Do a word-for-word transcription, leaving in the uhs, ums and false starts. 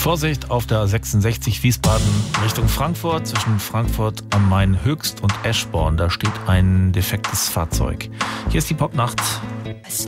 Vorsicht auf der sechsundsechzig Wiesbaden Richtung Frankfurt. Zwischen Frankfurt am Main Höchst und Eschborn. Da steht ein defektes Fahrzeug. Hier ist die Popnacht